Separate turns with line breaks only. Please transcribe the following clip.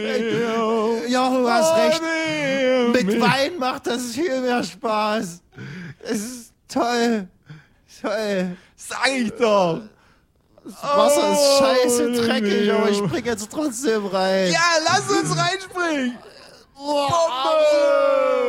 Ja, du hast recht. Mit Wein macht das viel mehr Spaß. Es ist toll. Toll.
Sag ich doch.
Das Wasser ist scheiße dreckig, aber ich spring jetzt trotzdem rein.
Ja, lass uns reinspringen.
Boah.
Bombe!